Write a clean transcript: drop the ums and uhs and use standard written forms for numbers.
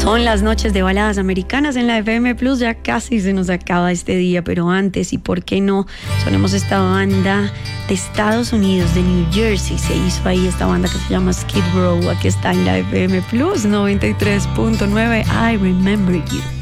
Son las noches de baladas americanas en la FM Plus. Ya casi se nos acaba este día, pero antes, y por qué no, sonemos esta banda de Estados Unidos, de New Jersey. Se hizo ahí esta banda que se llama Skid Row. Aquí está en la FM Plus 93.9. I Remember You.